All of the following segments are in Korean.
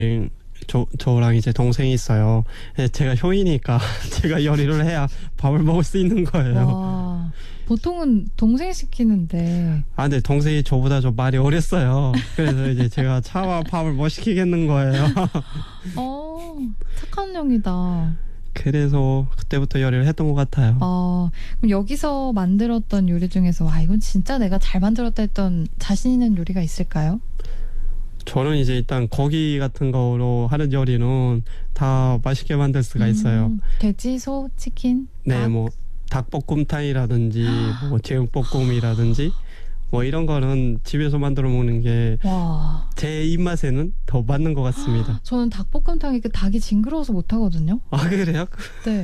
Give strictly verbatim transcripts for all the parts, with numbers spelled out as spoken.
음, 저, 저랑 이제 동생이 있어요. 예, 제가 형이니까 제가 요리를 해야 밥을 먹을 수 있는 거예요. 와, 보통은 동생 시키는데. 아, 근데 동생이 저보다 좀 많이 어렸어요. 그래서 이제 제가 차와 밥을 못 시키겠는 거예요. 어, 착한 형이다. 그래서 그때부터 요리를 했던 것 같아요. 어, 그럼 여기서 만들었던 요리 중에서 와, 이건 진짜 내가 잘 만들었다 했던 자신 있는 요리가 있을까요? 저는 이제 일단 고기 같은 거로 하는 요리는 다 맛있게 만들 수가 있어요. 음, 돼지, 소, 치킨, 네, 닭? 뭐 닭볶음탕이라든지 뭐 제육볶음이라든지 뭐 이런 거는 집에서 만들어 먹는 게 제 와, 입맛에는 더 맞는 것 같습니다. 저는 닭볶음탕이 그 닭이 징그러워서 못 하거든요. 아, 그래요? 네.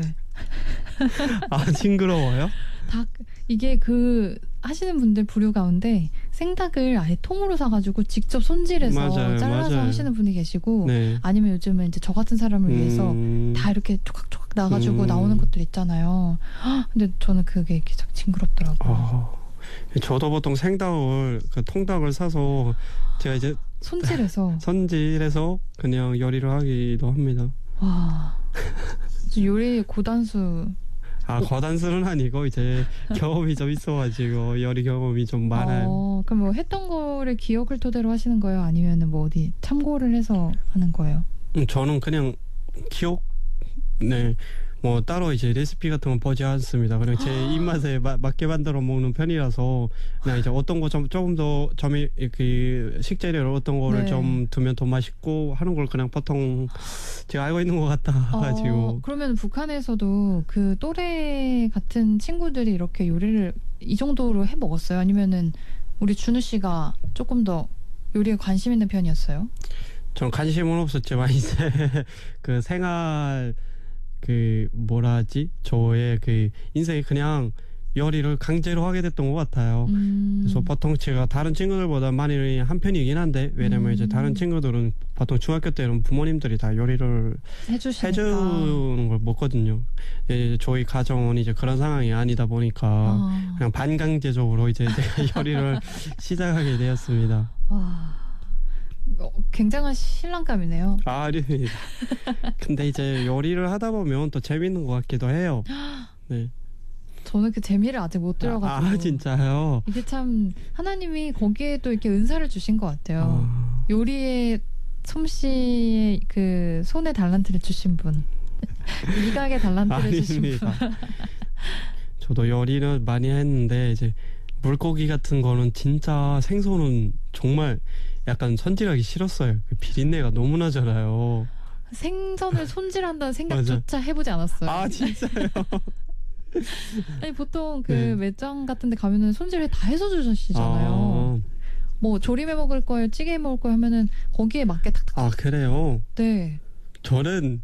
아, 징그러워요? 닭, 이게 그 하시는 분들 부류 가운데 생닭을 아예 통으로 사가지고 직접 손질해서 맞아요, 잘라서 맞아요. 하시는 분이 계시고, 네. 아니면 요즘은 이제 저 같은 사람을 위해서 음, 다 이렇게 조각조각 나가지고 음. 나오는 것들 있잖아요. 헉, 근데 저는 그게 이렇게 참 징그럽더라고요. 어, 저도 보통 생닭을 그 통닭을 사서 제가 이제 손질해서. 손질해서 그냥 요리를 하기도 합니다. 와, 저 요리 고단수. 아, 거단수는 아니고 이제 경험이 좀 있어가지고 요리 경험이 좀 많아요. 어, 그럼 뭐 했던 거를 기억을 토대로 하시는 거예요? 아니면은 뭐 어디 참고를 해서 하는 거예요? 음, 저는 그냥 기억, 네, 뭐 따로 이제 레시피 같은 건 보지 않습니다. 그냥 제 입맛에 마- 맞게 만들어 먹는 편이라서 그냥 이제 어떤 거 좀 조금 더 점이 그 식재료를 어떤 거를 네. 좀 두면 더 맛있고 하는 걸 그냥 보통 제가 알고 있는 것 같아가지고. 어, 그러면 북한에서도 그 또래 같은 친구들이 이렇게 요리를 이 정도로 해 먹었어요? 아니면은 우리 준우 씨가 조금 더 요리에 관심 있는 편이었어요? 전 관심은 없었지만 이제 그 생활 그 뭐라 하지? 저의 그 인생이 그냥 요리를 강제로 하게 됐던 것 같아요. 음, 그래서 보통 제가 다른 친구들보다 많이 한 편이긴 한데 왜냐면 이제 음. 다른 친구들은 보통 중학교 때는 부모님들이 다 요리를 해주시니까. 해주는 걸 먹거든요. 이제 저희 가정은 이제 그런 상황이 아니다 보니까 아, 그냥 반강제적으로 이제 제가 요리를 시작하게 되었습니다. 와, 어, 굉장한 신랑감이네요. 아, 아닙니다. 근데 이제 요리를 하다 보면 또 재밌는 것 같기도 해요. 네. 저는 그 재미를 아직 못 아, 들어가지고. 아, 진짜요? 이게 참 하나님이 거기에 또 이렇게 은사를 주신 것 같아요. 아, 요리에 솜씨의 그 손에 달란트를 주신 분, 미각의 달란트를 주신 분. 아닙니다. 저도 요리는 많이 했는데 이제 물고기 같은 거는 진짜 생선은 정말 약간 손질하기 싫었어요. 그 비린내가 너무 나잖아요. 생선을 손질한다는 맞아. 생각조차 해보지 않았어요. 아, 진짜요? 아니 보통 그 네. 매장 같은 데 가면은 손질을 다 해서 주시잖아요. 아, 뭐 조림해 먹을 거예요, 찌개해 먹을 거예요 하면은 거기에 맞게 탁탁. 아, 그래요? 네. 저는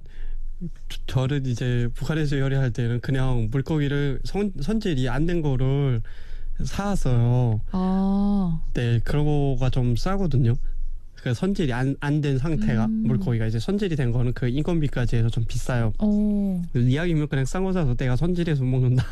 저는 이제 북한에서 요리할 때는 그냥 물고기를 선, 손질이 안 된 거를 사왔어요. 아, 네, 그런 거가 좀 싸거든요. 그 손질이 안, 안 된 상태가 음. 물고기가 이제 손질이 된 거는 그 인건비까지 해서 좀 비싸요. 어. 이왕이면 그냥 싼 거 사서 내가 손질해서 먹는다.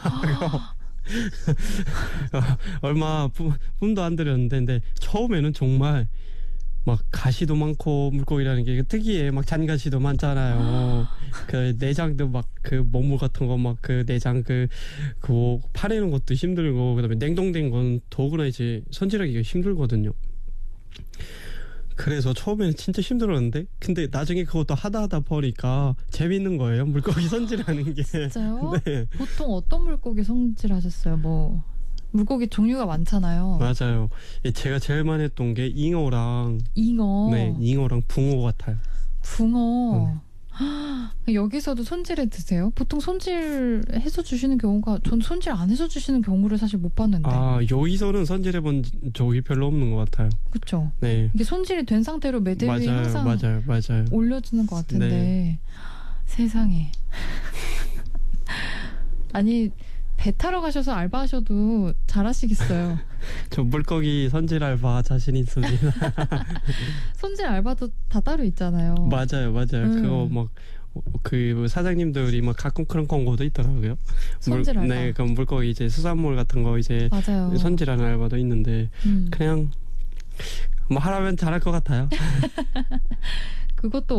얼마 품, 품도 안 들였는데 근데 처음에는 정말 막 가시도 많고 물고기라는 게 특이해. 막 잔가시도 많잖아요. 그 내장도 막 그 먹물 같은 거 막 그 내장 그 그거 파내는 것도 힘들고 그다음에 냉동된 건 더구나 이제 손질하기가 힘들거든요. 그래서 처음에는 진짜 힘들었는데 근데 나중에 그것도 하다 하다 보니까 재밌는 거예요. 물고기 손질하는 게. 진짜요? 네, 보통 어떤 물고기 손질하셨어요? 뭐 물고기 종류가 많잖아요. 맞아요. 예, 제가 제일 많이 했던 게 잉어랑 잉어, 네, 잉어랑 붕어 같아요. 붕어. 여기서도 손질해 드세요? 보통 손질해서 주시는 경우가 전 손질 안 해서 주시는 경우를 사실 못 봤는데. 아, 여기서는 손질해 본 적이 별로 없는 것 같아요. 그렇죠? 네. 이게 손질이 된 상태로 매대 위에 맞아요, 항상 맞아요, 맞아요. 올려주는 것 같은데. 네. 세상에. 아니 배 타러 가셔서 알바하셔도 잘하시겠어요. 저 물고기 손질 알바 자신 있습니다. 손질 알바도 다 따로 있잖아요. 맞아요, 맞아요. 음. 그거 막 그 사장님들이 막 가끔 그런 광고도 있더라고요. 손질 알바. 네, 그럼 물고기 이제 수산물 같은 거 이제 맞아요. 손질하는 알바도 있는데 음. 그냥 뭐 하라면 잘할 것 같아요. 그것도